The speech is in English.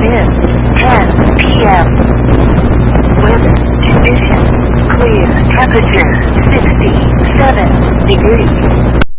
in 10 p.m. Weather conditions clear. Temperature 67 degrees.